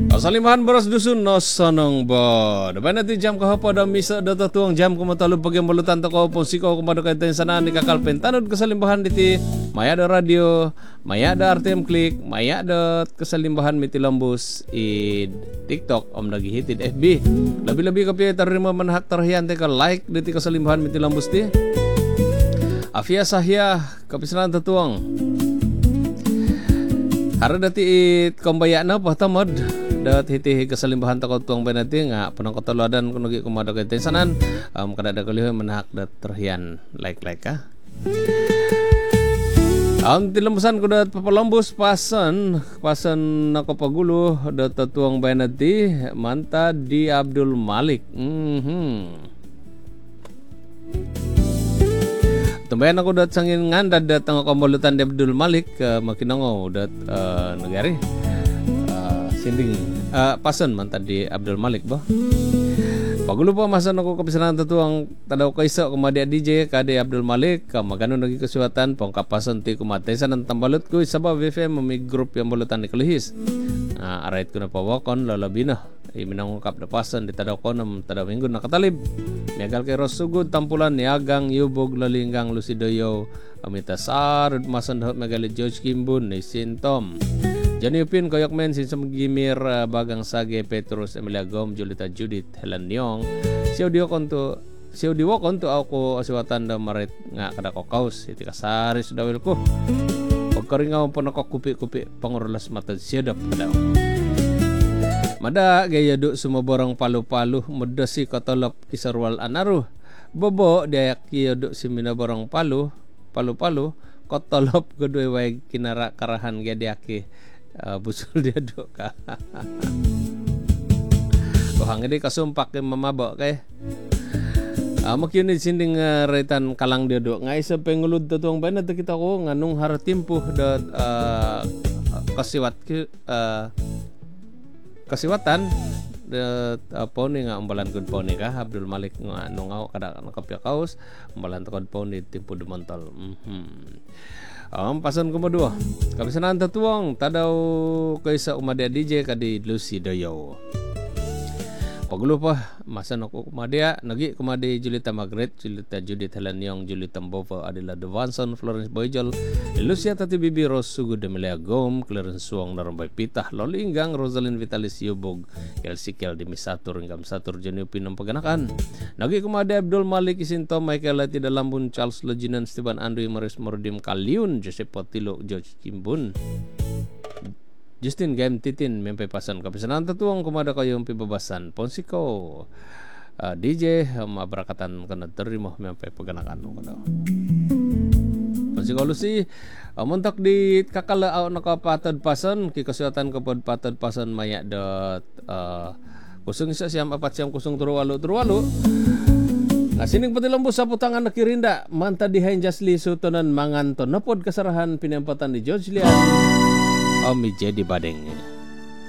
Salimahan beras dusun no sonong bod. Bana ti jam kahapo da misa da tuang jam kumatalub pagi mulutan to ko posiko kumado kaitan sana ni kakalpen tanod kasalimbahan diti maya da radio, maya da RTM Klik, maya da kasalimbahan miti lambus i TikTok om lagi hitid FB. Labi-labi kapi tarima manhak tarhian te ka like diti kasalimbahan miti lambus ti. Afia sahya kapisanan tuang. Hara dati it kombaya na pahtamad dat hiti kasalimbahan takot tuang benati nga penang kotoladan kuno gi kumado kay tensanan kada da kaliho manhak dat terhian like ka. Tilambusan ko dat papalambus pasan nako pagulo dat tuang benati manta di Abdul Malik. Tumbayan ako dat sangin nganda dat ang komolutan di Abdul Malik makinango dat negari sinding pasan man tadi Abdul Malik ba. Pagulo pa masan ako kapisanan tatuang tadaw kaysa kumadia DJ kade Abdul Malik magano nagi kasuatan pangkapasan ti kumataysan ng tambalot ko sa FM may group yang bulutan ni Kalihis. Arait ko na pawakon lalabi na iminangungkap na pasan di tadaw ko ng tadaw minggo nakatalib. Megal kay Rosugod tampulan ni Agang Yubog Lalinggang Lucidoyo Amitasar masan megali George Kimbun ni Sintom. Johnny Upin, Koyok Men, Sinsam Gimir, Bagang Sage, Petrus, Emilia Gom, Julita Judith, Helen Nyong. Siyaw diwa konto ako asiwatan da marit nga kada ko kaus. Iti kasari sudawil ko. Pagkaringaw po na kupi-kupi pangurulas matad siyadap kadaw. Mada gaya do sumaborang palu-palu muda si katolop isarwal anaru. Bobo dayak kiyo do si minaborang palu-palu kotolop gadoy way kinara karahan gadiaki. Busul dia dok ka. Kohang ini kasumpak ke mamabo kay. Makin ni sinding retan kalang dia dok. Ngai sa pengulud tuang bana ta kita ko nganung haratimpuh dat kasiwatan dat poni nga umbalan gud poni ka Abdul Malik nga nungaw kada nakapya kaos umbalan takod poni timpo dumontol. Pasan kedua kabisanan tatuang tadaw kaysa umadia DJ kadi Lucy Doyo. Pagulo pa masan ako kumadia nagi kumadi Julita Margaret, Julita Judith Helen Nyong, Julita Mbova Adela Devanson, Florence Boyjol, Lucia Tati Bibi Rosugod Emilia Gom, Clarence Suang Narambay Pitah, Lolinggang Rosalind Vitalis Yubog, Elsie Kel Dimisatur Ingam Satur Jenny Pinong Paganakan. Nagi kumadi Abdul Malik Isinto, Michael Lati Dalambun, Charles Loginan, Stephen Andrew Maris Mordim Kaliun, Joseph Potilo, George Kimbun. Justin Game Titin mempe pasan kapisanan tatuang kumada kayong pibabasan Ponsiko DJ mabarakatan kana terima mempe paganakan ko daw. Ponsiko Lucy muntak di kakala nakapatad pasan kikasuatan kapod patad pasan maya dot kusung isa siyam apat siyam kusung turuwalo sining patilambos sa putangan nakirinda manta di Henjasli sutonan manganton napod kasarahan pinampatan ni George Lian Omi jadi badeng.